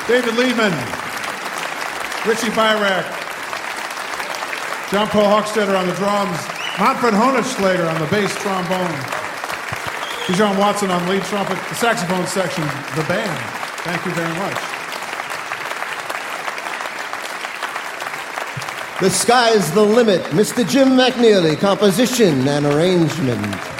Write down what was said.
David Lehman, Richie Byrack, John Paul Hochstetter on the drums, Manfred Honigschlager on the bass trombone, Bijan Watson on lead trumpet, the saxophone section, the band. Thank you very much. The Sky's the Limit, Mr. Jim McNeely, composition and arrangement.